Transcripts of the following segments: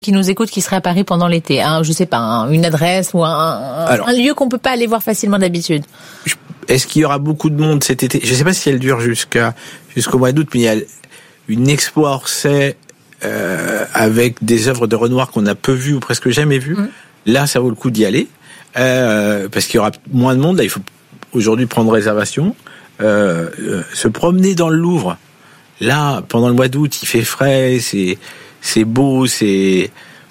qui nous écoutent, qui seraient à Paris pendant l'été, je sais pas, une adresse ou un lieu qu'on peut pas aller voir facilement d'habitude. Est-ce qu'il y aura beaucoup de monde cet été ? Je sais pas si elle dure jusqu'au mois d'août, mais il y a une expo à Orsay avec des œuvres de Renoir qu'on a peu vues ou presque jamais vues. Là, ça vaut le coup d'y aller parce qu'il y aura moins de monde. Là, il faut aujourd'hui prendre réservation, se promener dans le Louvre. Là, pendant le mois d'août, il fait frais, c'est beau, c'est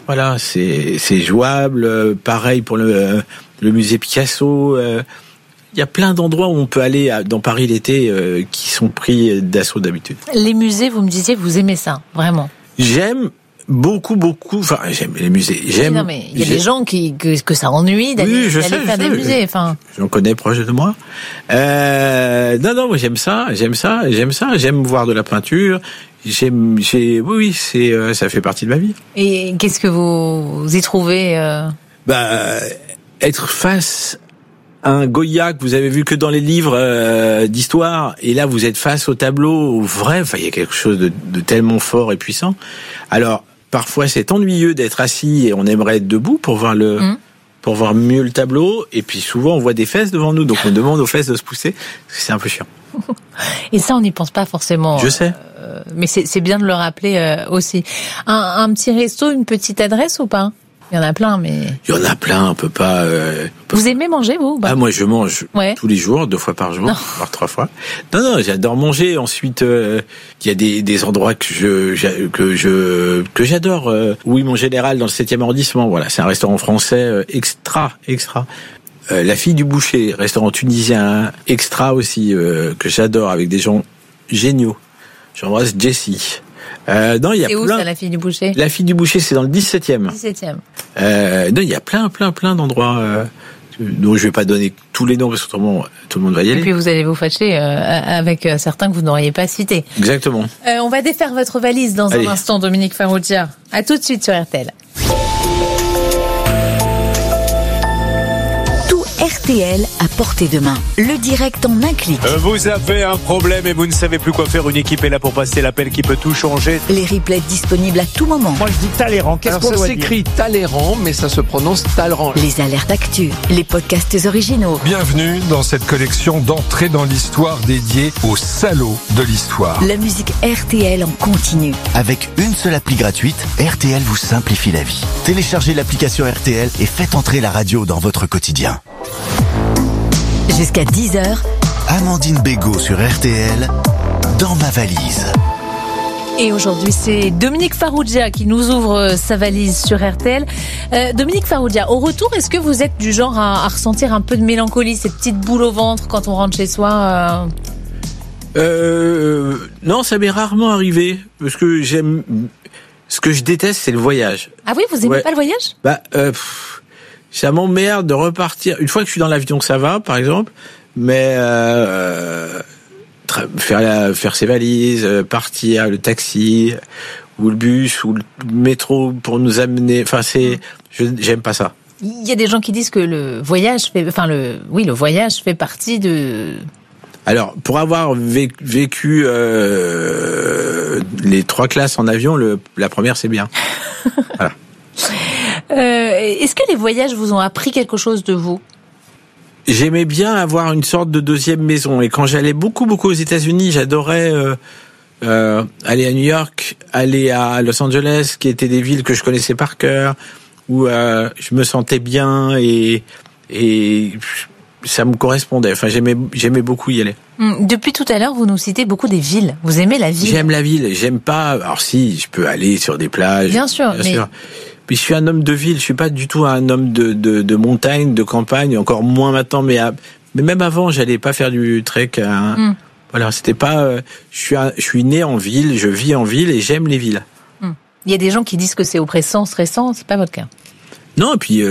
jouable. Pareil pour le musée Picasso. Il y a plein d'endroits où on peut aller dans Paris l'été qui sont pris d'assaut d'habitude. Les musées, vous me disiez, vous aimez ça, vraiment ? J'aime beaucoup. Enfin, j'aime les musées. Non, mais il y a des gens que ça ennuie d'aller faire des musées. Enfin, j'en connais proche de moi. Non, moi j'aime ça. J'aime voir de la peinture. Ça fait partie de ma vie. Et qu'est-ce que vous y trouvez Être face à un Goya que vous avez vu que dans les livres d'histoire, et là vous êtes face au tableau vrai. Enfin, il y a quelque chose de tellement fort et puissant. Alors parfois c'est ennuyeux d'être assis et on aimerait être debout pour voir pour voir mieux le tableau. Et puis souvent on voit des fesses devant nous, donc on demande aux fesses de se pousser. C'est un peu chiant. Et ça, on n'y pense pas forcément. Je sais. Mais c'est bien de le rappeler aussi. Un petit resto, une petite adresse ou pas ? Il y en a plein, mais... Il y en a plein, on peut pas... Vous aimez manger, vous ? Moi, je mange tous les jours, 2 fois par jour, voire 3 fois. Non, j'adore manger. Ensuite, il y a des endroits que j'adore. Oui, mon général, dans le 7e arrondissement, voilà, c'est un restaurant français extra. La Fille du Boucher, restaurant tunisien extra aussi, que j'adore, avec des gens géniaux. J'embrasse Jessie. Non, il y a où ça, La Fille du Boucher ? La Fille du Boucher, c'est dans le 17e. 17e. Non, il y a plein d'endroits dont je vais pas donner tous les noms parce qu'autrement tout le monde va y aller. Et puis vous allez vous fâcher avec certains que vous n'auriez pas cités. Exactement. On va défaire votre valise dans un instant, Dominique Farrugia. À tout de suite sur RTL. RTL à portée de main. Le direct en un clic. Vous avez un problème et vous ne savez plus quoi faire. Une équipe est là pour passer l'appel qui peut tout changer. Les replays disponibles à tout moment. Moi je dis Talleyrand. Qu'est-ce qu'on doit dire ? Ça s'écrit Talleyrand, mais ça se prononce Talleyrand. Les alertes actu, les podcasts originaux. Bienvenue dans cette collection d'entrées dans l'histoire dédiée aux salauds de l'histoire. La musique RTL en continu. Avec une seule appli gratuite, RTL vous simplifie la vie. Téléchargez l'application RTL et faites entrer la radio dans votre quotidien. Jusqu'à 10h, Amandine Bégaud sur RTL, dans ma valise. Et aujourd'hui, c'est Dominique Farrugia qui nous ouvre sa valise sur RTL. Dominique Farrugia, au retour, est-ce que vous êtes du genre à ressentir un peu de mélancolie, cette petite boule au ventre quand on rentre chez soi Non, ça m'est rarement arrivé, parce que ce que je déteste, c'est le voyage. Ah oui, vous aimez pas le voyage ? Ça m'emmerde de repartir. Une fois que je suis dans l'avion, ça va, par exemple, mais faire ses valises, partir, le taxi ou le bus ou le métro pour nous amener. Enfin, j'aime pas ça. Il y a des gens qui disent que le voyage fait partie de. Alors, pour avoir vécu les 3 classes en avion, la première c'est bien. Voilà. Est-ce que les voyages vous ont appris quelque chose de vous ? J'aimais bien avoir une sorte de deuxième maison. Et quand j'allais beaucoup aux États-Unis, j'adorais aller à New York, aller à Los Angeles, qui étaient des villes que je connaissais par cœur, où je me sentais bien et ça me correspondait. Enfin, j'aimais beaucoup y aller. Depuis tout à l'heure, vous nous citez beaucoup des villes. Vous aimez la ville ? J'aime la ville. J'aime pas. Alors si, je peux aller sur des plages. Bien sûr. Puis je suis un homme de ville. Je suis pas du tout un homme de montagne, de campagne. Encore moins maintenant. Mais même avant, j'allais pas faire du trek. Voilà, c'était pas. Je suis né en ville. Je vis en ville et j'aime les villes. Il y a des gens qui disent que c'est oppressant, stressant. C'est pas votre cas. Non, et puis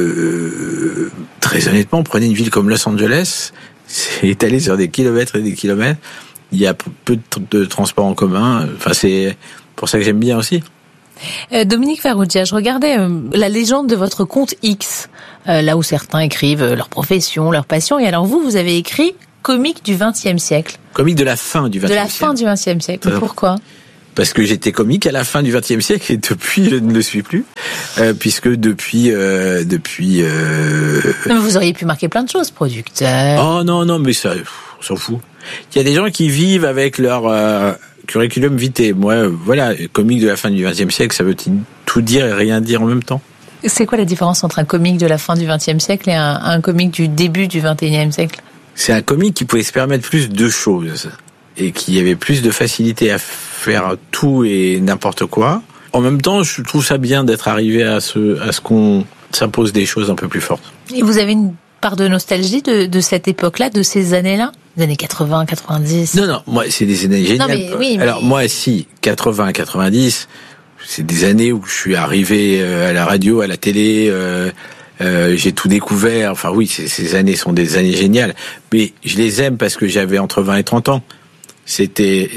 très honnêtement, prenez une ville comme Los Angeles, c'est étalé sur des kilomètres et des kilomètres. Il y a peu de transports en commun. Enfin, c'est pour ça que j'aime bien aussi. Dominique Farrugia, je regardais la légende de votre compte X, là où certains écrivent leur profession, leur passion. Et alors vous avez écrit comique du XXe siècle. Comique de la fin du XXe siècle. De la fin du XXe siècle. Pourquoi ? parce que j'étais comique à la fin du XXe siècle et depuis je ne le suis plus, puisque depuis. Non, vous auriez pu marquer plein de choses, producteur. Oh non, mais ça, on s'en fout. Il y a des gens qui vivent avec leur curriculum vitae. Moi, voilà, comique de la fin du XXe siècle, ça veut tout dire et rien dire en même temps. C'est quoi la différence entre un comique de la fin du XXe siècle et un comique du début du XXIe siècle? C'est un comique qui pouvait se permettre plus de choses et qui avait plus de facilité à faire tout et n'importe quoi. En même temps, je trouve ça bien d'être arrivé à ce qu'on s'impose des choses un peu plus fortes. Et vous avez une part de nostalgie de cette époque-là, de ces années-là? Les années 80, 90? Non, moi, c'est des années géniales. Non, mais oui, alors, moi, si, 80, 90, c'est des années où je suis arrivé à la radio, à la télé, j'ai tout découvert. Enfin, oui, ces années sont des années géniales. Mais je les aime parce que j'avais entre 20 et 30 ans. C'était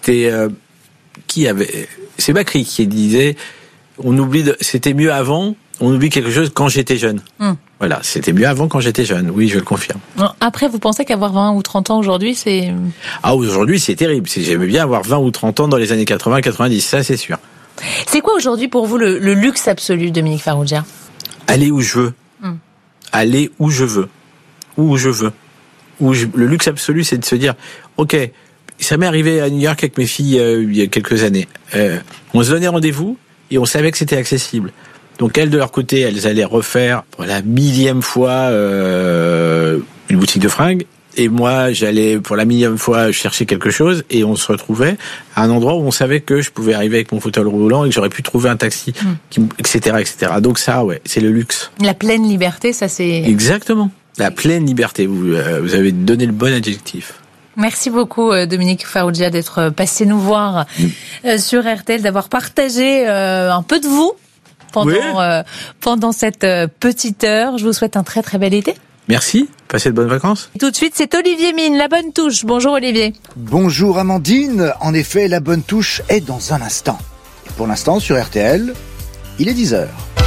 qui avait... C'est Bacri qui disait, c'était mieux avant, on oublie quelque chose quand j'étais jeune. Voilà, c'était mieux avant quand j'étais jeune, oui, je le confirme. Après, vous pensez qu'avoir 20 ou 30 ans aujourd'hui, c'est... Ah, aujourd'hui, c'est terrible. J'aimais bien avoir 20 ou 30 ans dans les années 80, 90, ça c'est sûr. C'est quoi aujourd'hui pour vous le luxe absolu, Dominique Farrugia? Aller où je veux. Aller où je veux. Où je veux. Le luxe absolu, c'est de se dire, ok, ça m'est arrivé à New York avec mes filles il y a quelques années. On se donnait rendez-vous et on savait que c'était accessible. Donc elles, de leur côté, elles allaient refaire pour la 1000e fois une boutique de fringues. Et moi, j'allais pour la 1000e fois chercher quelque chose et on se retrouvait à un endroit où on savait que je pouvais arriver avec mon fauteuil roulant et que j'aurais pu trouver un taxi, etc., etc. Donc ça, ouais, c'est le luxe. La pleine liberté, ça c'est... Exactement. La pleine liberté. Vous avez donné le bon adjectif. Merci beaucoup Dominique Farrugia d'être passé nous voir sur RTL, d'avoir partagé un peu de vous pendant cette petite heure. Je vous souhaite un très très bel été. Merci, passez de bonnes vacances. Tout de suite, c'est Olivier Mine, la bonne touche. Bonjour Olivier. Bonjour Amandine, en effet la bonne touche est dans un instant. Et pour l'instant sur RTL, il est 10h.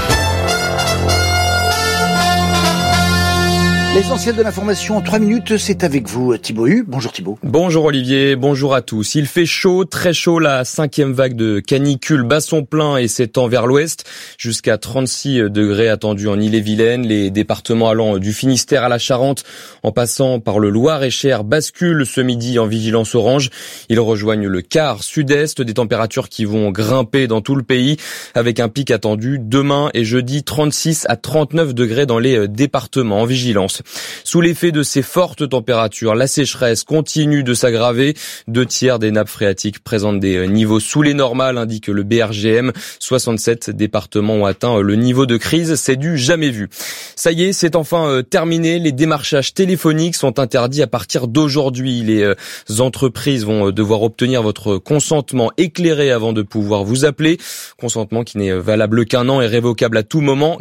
L'essentiel de l'information en 3 minutes, c'est avec vous Thibaut Hu. Bonjour Thibaut. Bonjour Olivier, bonjour à tous. Il fait chaud, très chaud, la 5e vague de canicule bat son plein et s'étend vers l'ouest. Jusqu'à 36 degrés attendus en Ille-et-Vilaine. Les départements allant du Finistère à la Charente, en passant par le Loir-et-Cher, basculent ce midi en vigilance orange. Ils rejoignent le quart sud-est, des températures qui vont grimper dans tout le pays, avec un pic attendu demain et jeudi 36 à 39 degrés dans les départements en vigilance. Sous l'effet de ces fortes températures, la sécheresse continue de s'aggraver. 2/3 des nappes phréatiques présentent des niveaux sous les normales, indique le BRGM. 67 départements ont atteint le niveau de crise, c'est du jamais vu. Ça y est, c'est enfin terminé. Les démarchages téléphoniques sont interdits à partir d'aujourd'hui. Les entreprises vont devoir obtenir votre consentement éclairé avant de pouvoir vous appeler. Consentement qui n'est valable qu'un an et révocable à tout moment.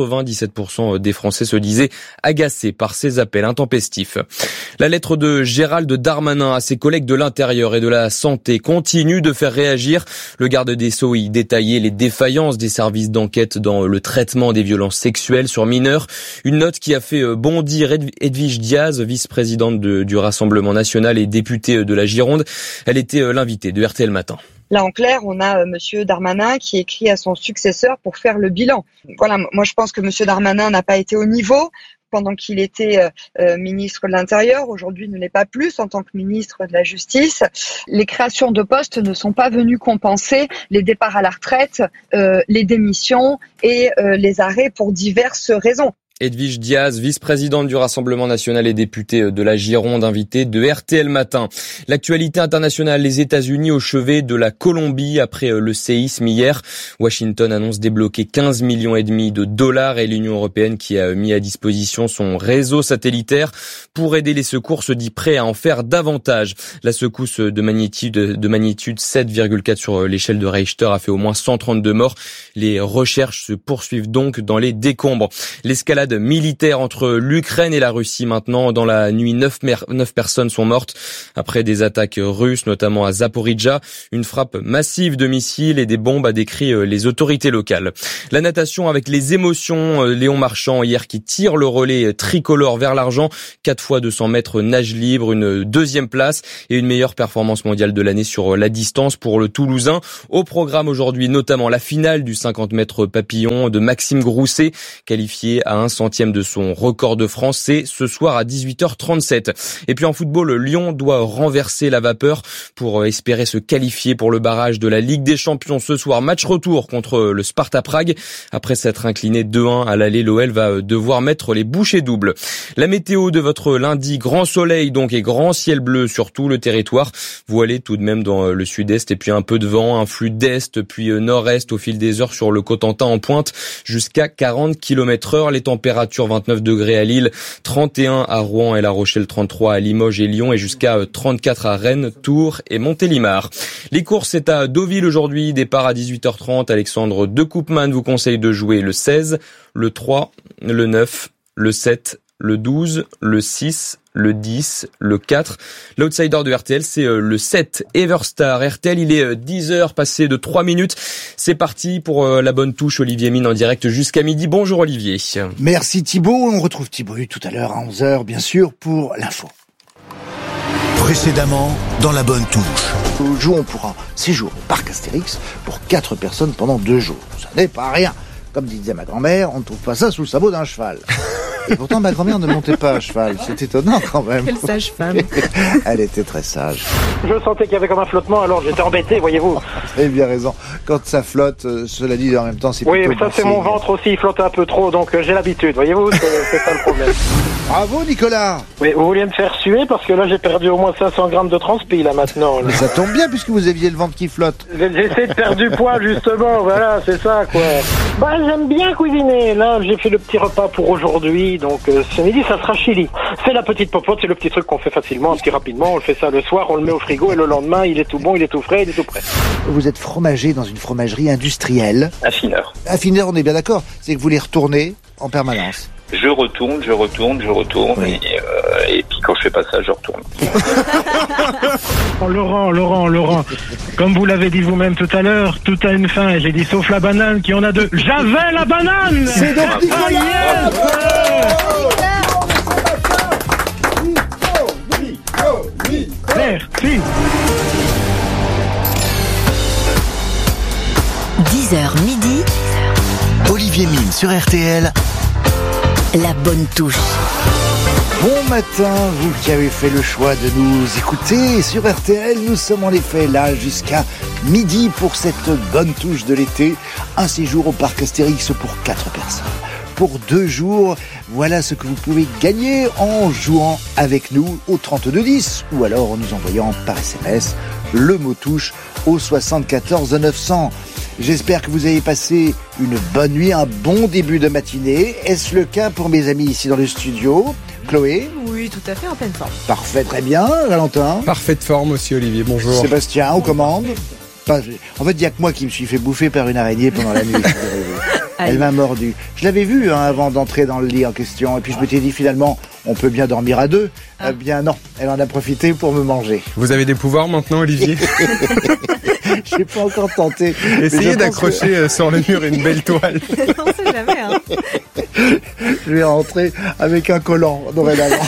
97% des Français se disaient agacés par ces appels intempestifs. La lettre de Gérald Darmanin à ses collègues de l'Intérieur et de la Santé continue de faire réagir. Le garde des Sceaux y détaillait les défaillances des services d'enquête dans le traitement des violences sexuelles sur mineurs. Une note qui a fait bondir Edwige Diaz, vice-présidente du Rassemblement national et députée de la Gironde. Elle était l'invitée de RTL Matin. Là, en clair, on a Monsieur Darmanin qui écrit à son successeur pour faire le bilan. Voilà, moi je pense que Monsieur Darmanin n'a pas été au niveau pendant qu'il était ministre de l'Intérieur. Aujourd'hui, il ne l'est pas plus en tant que ministre de la Justice. Les créations de postes ne sont pas venues compenser les départs à la retraite, les démissions et les arrêts pour diverses raisons. Edwige Diaz, vice-présidente du Rassemblement national et députée de la Gironde, invitée de RTL Matin. L'actualité internationale, les États-Unis au chevet de la Colombie après le séisme hier. Washington annonce débloquer 15,5 millions de dollars et l'Union européenne qui a mis à disposition son réseau satellitaire pour aider les secours se dit prêt à en faire davantage. La secousse de magnitude 7,4 sur l'échelle de Richter a fait au moins 132 morts. Les recherches se poursuivent donc dans les décombres. L'escalade escalade militaire entre l'Ukraine et la Russie maintenant. Dans la nuit, 9 personnes sont mortes après des attaques russes, notamment à Zaporijjia. Une frappe massive de missiles et des bombes, a décrit les autorités locales. La natation avec les émotions, Léon Marchand hier qui tire le relais tricolore vers l'argent. 4 fois 200 mètres nage libre, une deuxième place et une meilleure performance mondiale de l'année sur la distance pour le Toulousain. Au programme aujourd'hui, notamment la finale du 50 mètres papillon de Maxime Grousset, qualifié à 1/100 de son record de France. C'est ce soir à 18h37. Et puis en football, Lyon doit renverser la vapeur pour espérer se qualifier pour le barrage de la Ligue des Champions ce soir. Match retour contre le Sparta Prague. Après s'être incliné 2-1 à l'aller, l'OL va devoir mettre les bouchées doubles. La météo de votre lundi, grand soleil donc et grand ciel bleu sur tout le territoire. Voilé tout de même dans le sud-est et puis un peu de vent, un flux d'est puis nord-est au fil des heures sur le Cotentin en pointe jusqu'à 40 km/h. Les températures 29 degrés à Lille, 31 à Rouen et La Rochelle, 33 à Limoges et Lyon et jusqu'à 34 à Rennes, Tours et Montélimar. Les courses, c'est à Deauville aujourd'hui, départ à 18h30. Alexandre de Koopman vous conseille de jouer le 16, le 3, le 9, le 7, le 12, le 6, le 10, le 4. L'outsider de RTL, c'est le 7, Everstar. RTL, il est 10h, passé de 3 minutes. C'est parti pour la bonne touche. Olivier Mine en direct jusqu'à midi. Bonjour Olivier. Merci Thibaut. On retrouve Thibaut tout à l'heure à 11h, bien sûr, pour l'info. Précédemment, dans la bonne touche. Nous jouons pour un séjour au parc Astérix pour 4 personnes pendant 2 jours. Ça n'est pas rien. Comme disait ma grand-mère, on ne trouve pas ça sous le sabot d'un cheval. Et pourtant, ma grand-mère ne montait pas à cheval. C'est étonnant quand même. Quelle sage femme. Elle était très sage. Je sentais qu'il y avait comme un flottement, alors j'étais embêté, voyez-vous. Vous avez bien raison. Quand ça flotte, cela dit, en même temps, c'est oui, plutôt... Oui, ça c'est mon ventre aussi, il flotte un peu trop, donc j'ai l'habitude, voyez-vous, c'est ça le problème. Bravo Nicolas. Oui, vous vouliez me faire suer, parce que là j'ai perdu au moins 500 grammes de transpi, là, maintenant. Là. Mais ça tombe bien, puisque vous aviez le ventre qui flotte. J'essaie de perdre du poids, justement, voilà, c'est ça, quoi. Bah, j'aime bien cuisiner. Là, j'ai fait le petit repas pour aujourd'hui, donc ce midi, ça sera chili. C'est la petite popote, c'est le petit truc qu'on fait facilement, un petit rapidement. On le fait ça le soir, on le met au frigo et le lendemain, il est tout bon, il est tout frais, il est tout prêt. Vous êtes fromager dans une fromagerie industrielle. Affineur. Affineur, on est bien d'accord. C'est que vous les retournez en permanence. Je retourne, oui. Et puis quand je fais pas ça, je retourne. Laurent, comme vous l'avez dit vous-même tout à l'heure, tout a une fin, j'ai dit sauf la banane qui en a deux. J'avais la banane. C'est donc Nicolas. Merci. 10h midi. Olivier Mine sur RTL. La bonne touche. Bon matin, vous qui avez fait le choix de nous écouter sur RTL. Nous sommes en effet là jusqu'à midi pour cette bonne touche de l'été. Un séjour au parc Astérix pour 4 personnes. Pour 2 jours, voilà ce que vous pouvez gagner en jouant avec nous au 3210 ou alors en nous envoyant par SMS le mot touche au 74 900. J'espère que vous avez passé une bonne nuit, un bon début de matinée. Est-ce le cas pour mes amis ici dans le studio ? Chloé ? Oui, tout à fait, en pleine forme. Parfait, très bien. Valentin ? Parfaite forme aussi, Olivier, bonjour. Sébastien, aux commandes ? En fait, il n'y a que moi qui me suis fait bouffer par une araignée pendant la nuit. Elle m'a mordu. Je l'avais vu avant d'entrer dans le lit en question. Et puis je m'étais dit finalement, on peut bien dormir à 2. Eh bien non, elle en a profité pour me manger. Vous avez des pouvoirs maintenant, Olivier ? Je n'ai pas encore tenté. Essayez d'accrocher sur le mur une belle toile. On ne sait jamais, hein. Je vais rentrer avec un collant dorénavant.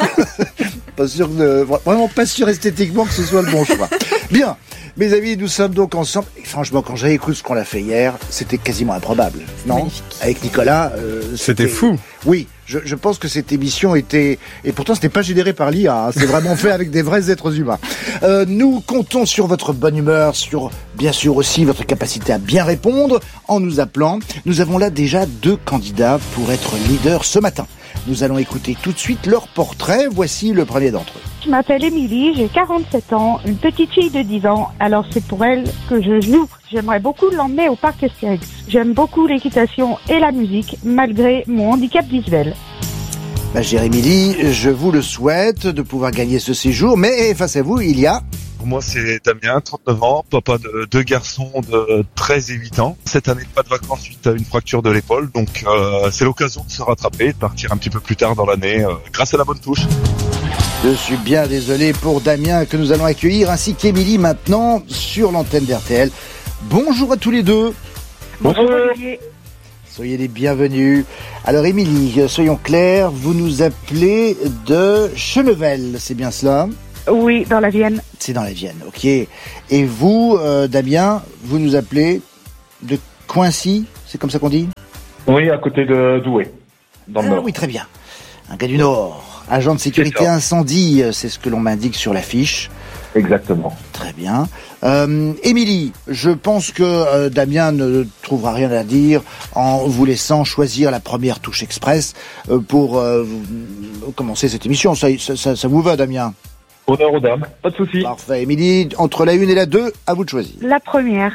Vraiment pas sûr esthétiquement que ce soit le bon choix. Bien. Mes amis, nous sommes donc ensemble. Et franchement, quand j'écoute ce qu'on a fait hier, c'était quasiment improbable. Non ? Magnifique. Avec Nicolas, c'était fou. Oui, je pense que cette émission était... Et pourtant, ce n'est pas généré par l'IA. Hein. C'est vraiment fait avec des vrais êtres humains. Nous comptons sur votre bonne humeur, sur, bien sûr, aussi votre capacité à bien répondre en nous appelant. Nous avons là déjà 2 candidats pour être leaders ce matin. Nous allons écouter tout de suite leur portrait. Voici le premier d'entre eux. Je m'appelle Émilie, j'ai 47 ans, une petite fille de 10 ans, alors c'est pour elle que je joue. J'aimerais beaucoup l'emmener au parc Astérix. J'aime beaucoup l'équitation et la musique, malgré mon handicap visuel. Chère Émilie, je vous le souhaite de pouvoir gagner ce séjour, mais face à vous, il y a Moi, c'est Damien, 39 ans, papa de 2 garçons de 13 et 8 ans. Cette année, pas de vacances suite à une fracture de l'épaule. Donc, c'est l'occasion de se rattraper et de partir un petit peu plus tard dans l'année grâce à la bonne touche. Je suis bien désolé pour Damien que nous allons accueillir, ainsi qu'Émilie maintenant sur l'antenne d'RTL. Bonjour à tous les deux. Bonjour. Soyez les bienvenus. Alors Émilie, soyons clairs, vous nous appelez de Chenevel, c'est bien cela ? Oui, dans la Vienne. C'est dans la Vienne, ok. Et vous, Damien, vous nous appelez de Coincy, c'est comme ça qu'on dit ? Oui, à côté de Douai, dans le Nord. Oui, très bien. Un gars du Nord, agent de sécurité incendie, c'est ce que l'on m'indique sur l'affiche. Exactement. Très bien. Émilie, je pense que Damien ne trouvera rien à dire en vous laissant choisir la première touche express pour commencer cette émission. Ça vous va, Damien ? Honneur aux dames, pas de souci. Parfait. Émilie, entre la 1 et la 2, à vous de choisir. La première.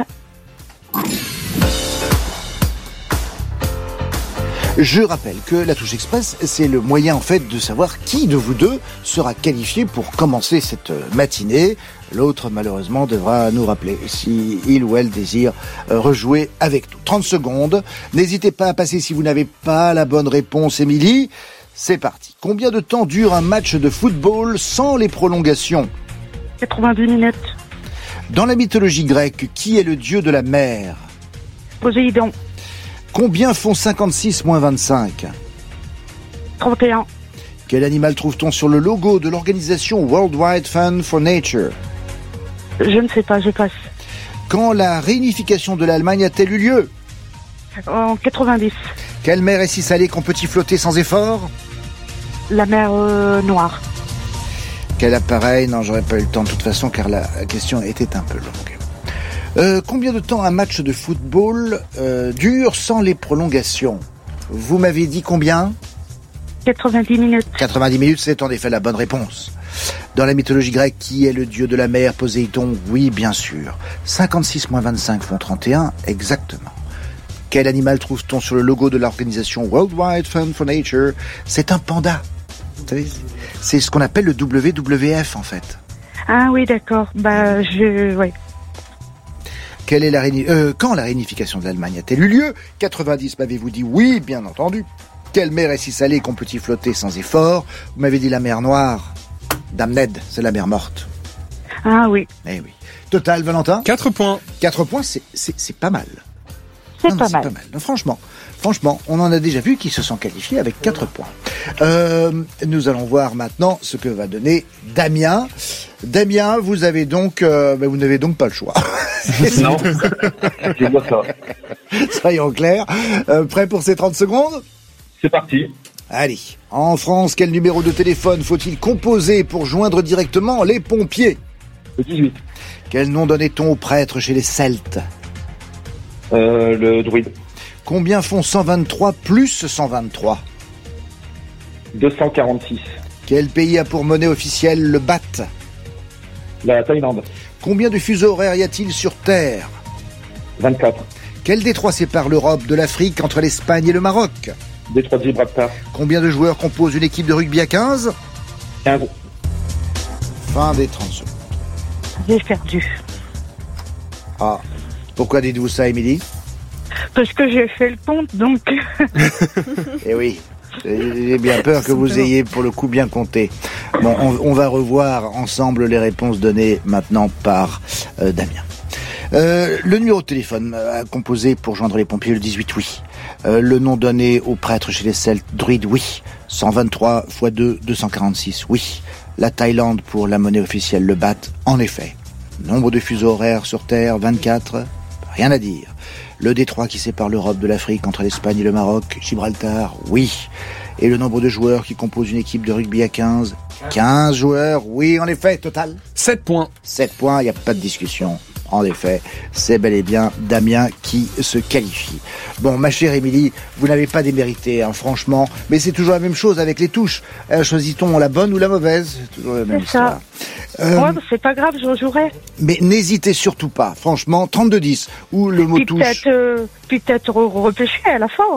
Je rappelle que la touche express, c'est le moyen en fait de savoir qui de vous deux sera qualifié pour commencer cette matinée. L'autre, malheureusement, devra nous rappeler si il ou elle désire rejouer avec nous. 30 secondes. N'hésitez pas à passer si vous n'avez pas la bonne réponse, Émilie. C'est parti. Combien de temps dure un match de football sans les prolongations ? 90 minutes. Dans la mythologie grecque, qui est le dieu de la mer ? Poséidon. Combien font 56 moins 25 ? 31. Quel animal trouve-t-on sur le logo de l'organisation World Wide Fund for Nature ? Je ne sais pas, je passe. Quand la réunification de l'Allemagne a-t-elle eu lieu ? En 90. Quelle mer est si salée qu'on peut y flotter sans effort ? La mer Noire. Quel appareil ? Non, j'aurais pas eu le temps de toute façon car la question était un peu longue. Combien de temps un match de football dure sans les prolongations ? Vous m'avez dit combien ? 90 minutes. 90 minutes, c'est en effet la bonne réponse. Dans la mythologie grecque, qui est le dieu de la mer, Poséidon ? Oui, bien sûr. 56 moins 25 font 31, exactement. Quel animal trouve-t-on sur le logo de l'organisation World Wide Fund for Nature ? C'est un panda. Vous savez, c'est ce qu'on appelle le WWF en fait. Ah oui, d'accord. Oui. Quelle est quand la réunification de l'Allemagne a-t-elle eu lieu ? 90, m'avez-vous dit oui, bien entendu. Quelle mer est si salée qu'on peut y flotter sans effort ? Vous m'avez dit la mer Noire. Dame Ned, c'est la mer morte. Ah oui. Eh oui. Total, Valentin ? 4 points. 4 points, c'est pas mal. C'est pas mal. Non, franchement, on en a déjà vu qui se sont qualifiés avec 4 points. Nous allons voir maintenant ce que va donner Damien. Damien, vous avez donc, vous n'avez donc pas le choix. Non, je vois ça. Soyons clairs. Prêt pour ces 30 secondes ? C'est parti. Allez. En France, quel numéro de téléphone faut-il composer pour joindre directement les pompiers ? Le 18. Quel nom donnait-on aux prêtres chez les Celtes ? Le druide. Combien font 123 plus 123 ? 246. Quel pays a pour monnaie officielle le baht ? La Thaïlande. Combien de fuseaux horaires y a-t-il sur Terre ? 24. Quel détroit sépare l'Europe de l'Afrique entre l'Espagne et le Maroc ? Détroit de Gibraltar. Combien de joueurs composent une équipe de rugby à 15 ? 15. Fin des 30 secondes. J'ai perdu. Ah, pourquoi dites-vous ça, Émilie ? Parce que j'ai fait le compte, donc... Eh oui, j'ai bien peur que vous ayez pour le coup bien compté. Bon, on va revoir ensemble les réponses données maintenant par Damien. Le numéro de téléphone à composer pour joindre les pompiers, le 18, oui. Le nom donné aux prêtres chez les Celtes, druide, oui. 123 x 2, 246, oui. La Thaïlande pour la monnaie officielle, le baht, en effet. Nombre de fuseaux horaires sur Terre, 24, rien à dire. Le détroit qui sépare l'Europe de l'Afrique entre l'Espagne et le Maroc, Gibraltar, oui. Et le nombre de joueurs qui composent une équipe de rugby à 15, 15 joueurs, oui, en effet, total. 7 points. 7 points, il n'y a pas de discussion. En effet, c'est bel et bien Damien qui se qualifie. Bon, ma chère Émilie, vous n'avez pas démérité, hein, franchement, mais c'est toujours la même chose avec les touches. Choisit-on la bonne ou la mauvaise ? C'est toujours la même histoire. Ouais, c'est pas grave, je rejouerai. Mais n'hésitez surtout pas, franchement, 32-10, ou le mot touche... Peut-être repêcher à la fin.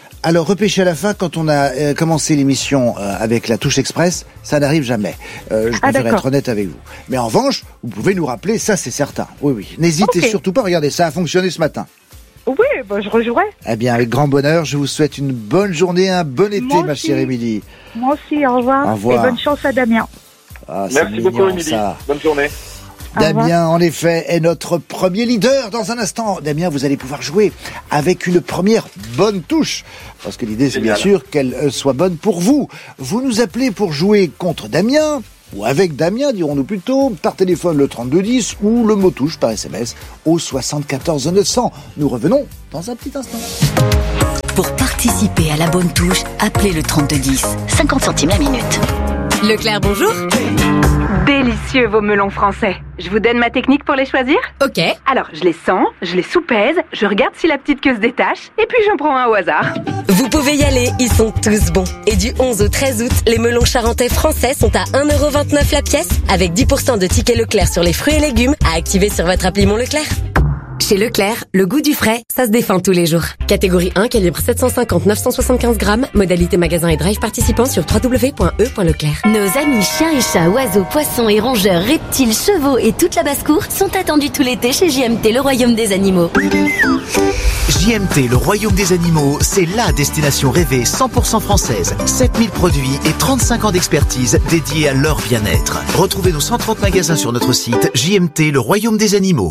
Alors, repêcher à la fin, quand on a commencé l'émission avec la touche express, ça n'arrive jamais. Je préfère être honnête avec vous. Mais en revanche, vous pouvez nous rappeler, ça c'est certain. Oui. N'hésitez surtout pas, regardez, ça a fonctionné ce matin. Oui, je rejouerai. Eh bien, avec grand bonheur, je vous souhaite une bonne journée, un bon été, ma chère Émilie. Moi aussi, au revoir. Au revoir. Et bonne chance à Damien. Merci beaucoup, Émilie. Bonne journée. Damien, en effet, est notre premier leader. Dans un instant, Damien, vous allez pouvoir jouer avec une première bonne touche. Parce que l'idée, c'est bien sûr qu'elle soit bonne pour vous. Vous nous appelez pour jouer contre Damien, ou avec Damien, dirons-nous plutôt, par téléphone le 3210 ou le mot touche par SMS au 74 900. Nous revenons dans un petit instant. Pour participer à la bonne touche, appelez le 3210. 50 centimes la minute. Leclerc, bonjour. Délicieux vos melons français. Je vous donne ma technique pour les choisir ? Ok. Alors, je les sens, je les soupèse, je regarde si la petite queue se détache, et puis j'en prends un au hasard. Vous pouvez y aller, ils sont tous bons. Et du 11 au 13 août, les melons charentais français sont à 1,29€ la pièce, avec 10% de tickets Leclerc sur les fruits et légumes à activer sur votre appli Mon Leclerc. Chez Leclerc, le goût du frais, ça se défend tous les jours. Catégorie 1, calibre 750-975 grammes, modalité magasin et drive participant sur www.e.leclerc. Nos amis chiens et chats, oiseaux, poissons et rongeurs, reptiles, chevaux et toute la basse-cour sont attendus tout l'été chez JMT, le royaume des animaux. JMT, le royaume des animaux, c'est la destination rêvée 100% française. 7000 produits et 35 ans d'expertise dédiés à leur bien-être. Retrouvez nos 130 magasins sur notre site JMT, le royaume des animaux.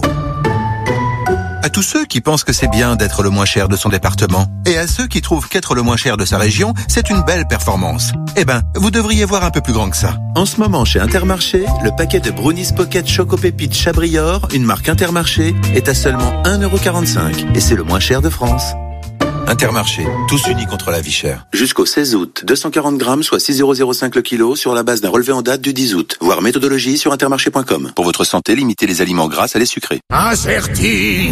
À tous ceux qui pensent que c'est bien d'être le moins cher de son département, et à ceux qui trouvent qu'être le moins cher de sa région, c'est une belle performance. Eh ben, vous devriez voir un peu plus grand que ça. En ce moment, chez Intermarché, le paquet de Brownies Pocket Choco Pépite Chabrior, une marque Intermarché, est à seulement 1,45€. Et c'est le moins cher de France. Intermarché, tous unis contre la vie chère. Jusqu'au 16 août, 240 grammes, soit 6,05€ le kilo, sur la base d'un relevé en date du 10 août. Voir méthodologie sur intermarché.com. Pour votre santé, limitez les aliments gras à les sucrés. Incerti.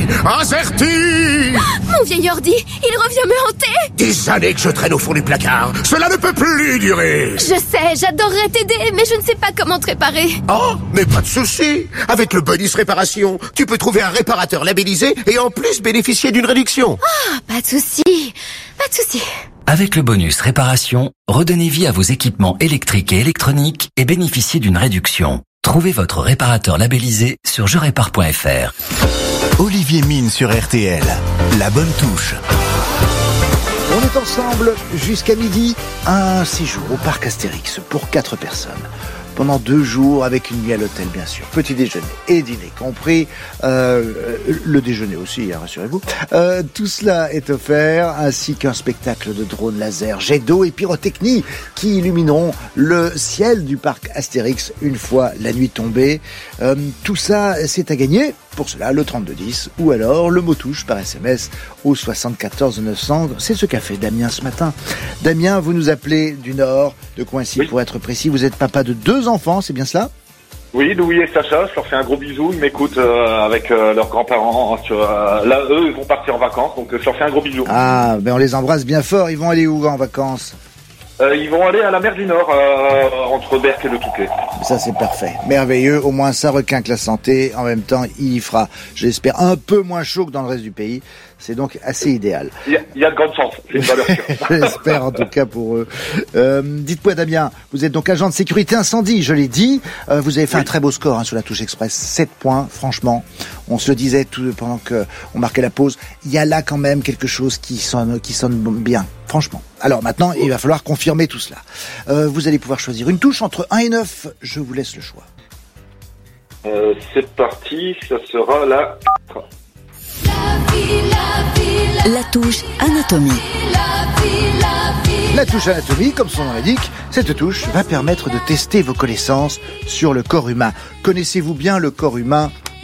Mon vieil ordi, il revient me hanter. Des années que je traîne au fond du placard. Cela ne peut plus durer. Je sais, j'adorerais t'aider, mais je ne sais pas comment te réparer. Oh, mais pas de souci. Avec le bonus réparation, tu peux trouver un réparateur labellisé et en plus bénéficier d'une réduction. Ah, pas de souci. Pas de souci. Avec le bonus réparation, redonnez vie à vos équipements électriques et électroniques et bénéficiez d'une réduction. Trouvez votre réparateur labellisé sur jerépare.fr. Olivier Mine sur RTL. La bonne touche. On est ensemble jusqu'à midi. Un séjour au parc Astérix pour 4 personnes. Pendant 2 jours avec une nuit à l'hôtel, bien sûr. Petit déjeuner et dîner compris. Le déjeuner aussi, hein, rassurez-vous. Tout cela est offert, ainsi qu'un spectacle de drones laser, jets d'eau et pyrotechnie qui illumineront le ciel du parc Astérix une fois la nuit tombée. Tout ça, c'est à gagner. Pour cela, le 3210 ou alors le mot touche par SMS au 74 900. C'est ce qu'a fait Damien ce matin. Damien, vous nous appelez du Nord, de Coincy pour être précis. Vous êtes papa de 2 enfants, c'est bien cela ? Oui, Louis et Sacha, je leur fais un gros bisou. Ils m'écoutent avec leurs grands-parents. Là, eux, ils vont partir en vacances, donc je leur fais un gros bisou. Ah, ben on les embrasse bien fort. Ils vont aller où en vacances ? Ils vont aller à la mer du Nord, entre Berck et le Touquet. Ça, c'est parfait. Merveilleux. Au moins, ça requinque la santé. En même temps, il y fera, j'espère, un peu moins chaud que dans le reste du pays. C'est donc assez idéal. Il y a de grandes chances. J'ai une valeur sûre. J'espère, en tout cas, pour eux. Dites-moi, Damien, vous êtes donc agent de sécurité incendie, je l'ai dit. Vous avez fait un très beau score sur la touche express. 7 points, franchement. On se le disait tout pendant qu'on marquait la pause. Il y a là quand même quelque chose qui sonne bien, franchement. Alors maintenant, il va falloir confirmer tout cela. Vous allez pouvoir choisir une touche entre 1 et 9. Je vous laisse le choix. C'est parti, ça sera la 4. La touche anatomie. La touche anatomie, comme son nom l'indique, cette touche va permettre de tester vos connaissances sur le corps humain. Connaissez-vous bien le corps humain, Damien ?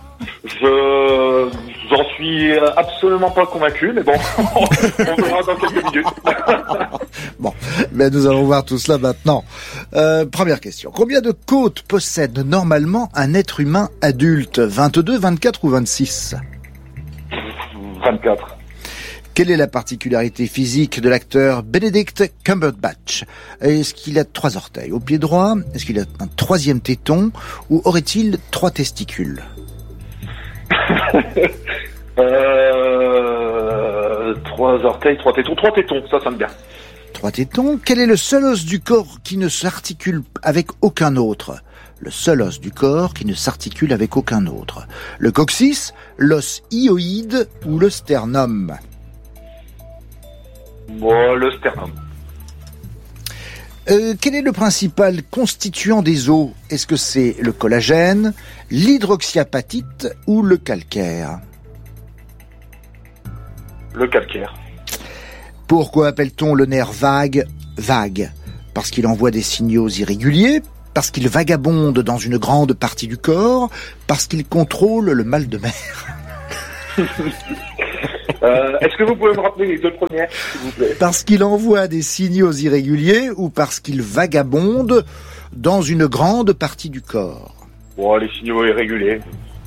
J'en suis absolument pas convaincu, mais bon, on verra dans quelques minutes. Bon, mais nous allons voir tout cela maintenant. Première question. Combien de côtes possède normalement un être humain adulte ? 22, 24 ou 26 ? 24. Quelle est la particularité physique de l'acteur Benedict Cumberbatch ? Est-ce qu'il a 3 orteils au pied droit ? Est-ce qu'il a un 3e téton ? Ou aurait-il 3 testicules ? 3 orteils, 3 tétons, ça sonne bien. 3 tétons. Quel est le seul os du corps qui ne s'articule avec aucun autre? Le seul os du corps qui ne s'articule avec aucun autre. Le coccyx, l'os hyoïde ou le sternum? Bon, le sternum. Quel est le principal constituant des os? Est-ce que c'est le collagène, l'hydroxyapatite ou le calcaire? Le calcaire. Pourquoi appelle-t-on le nerf vague vague? Parce qu'il envoie des signaux irréguliers, parce qu'il vagabonde dans une grande partie du corps, parce qu'il contrôle le mal de mer. Est-ce que vous pouvez me rappeler les 2 premières, s'il vous plaît? Parce qu'il envoie des signaux irréguliers ou parce qu'il vagabonde dans une grande partie du corps? Bon, les signaux irréguliers.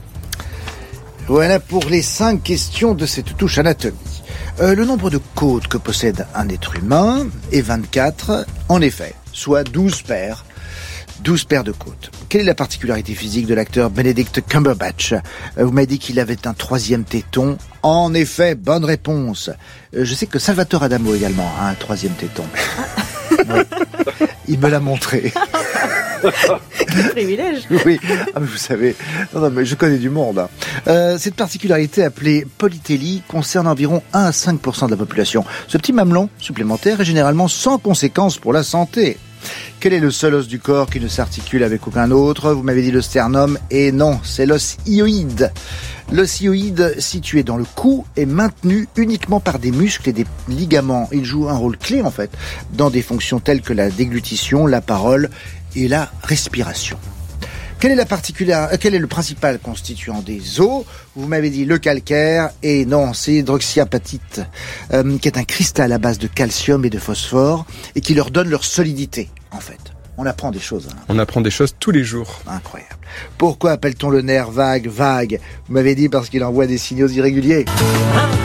Voilà pour les 5 questions de cette touche anatomie. Le nombre de côtes que possède un être humain est 24, en effet, soit 12 paires. 12 paires de côtes. Quelle est la particularité physique de l'acteur Benedict Cumberbatch? Vous m'avez dit qu'il avait un 3e téton. En effet, bonne réponse. Je sais que Salvatore Adamo également a un 3e téton. Oui. Il me l'a montré. Quel privilège. Oui, ah, mais vous savez, non, mais je connais du monde. Cette particularité appelée polytélie concerne environ 1 à 5% de la population. Ce petit mamelon supplémentaire est généralement sans conséquence pour la santé. Quel est le seul os du corps qui ne s'articule avec aucun autre? Vous m'avez dit le sternum, et non, c'est l'os hyoïde. L'os hyoïde, situé dans le cou, est maintenu uniquement par des muscles et des ligaments. Il joue un rôle clé, en fait, dans des fonctions telles que la déglutition, la parole et la respiration. Quel est le principal constituant des os? Vous m'avez dit le calcaire, et non, c'est l'hydroxyapatite, qui est un cristal à base de calcium et de phosphore, et qui leur donne leur solidité, en fait. On apprend des choses. Hein. On apprend des choses tous les jours. Incroyable. Pourquoi appelle-t-on le nerf vague vague? Vous m'avez dit parce qu'il envoie des signaux irréguliers.